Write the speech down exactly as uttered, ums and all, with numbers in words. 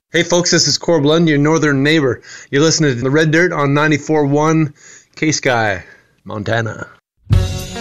Hey folks, this is Corb Lund, your northern neighbor. You're listening to The Red Dirt on ninety-four point one K-Sky, Montana.